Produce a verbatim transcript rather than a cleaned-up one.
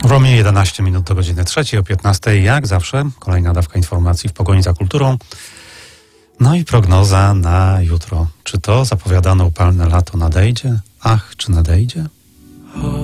Równie jedenaście minut do godziny trzeciej, o piętnastej, jak zawsze, kolejna dawka informacji w pogoni za kulturą. No i prognoza na jutro. Czy to zapowiadane upalne lato nadejdzie? Ach, czy nadejdzie?